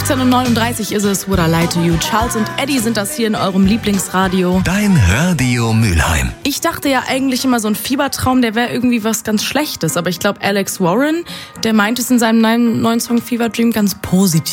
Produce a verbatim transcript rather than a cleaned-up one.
achtzehn Uhr neununddreißig ist es, Would I Lie to You? Charles und Eddie sind das hier in eurem Lieblingsradio. Dein Radio Mülheim. Ich dachte ja eigentlich immer, so ein Fiebertraum, der wäre irgendwie was ganz Schlechtes. Aber ich glaube, Alex Warren, der meint es in seinem neuen Song Fever Dream ganz positiv.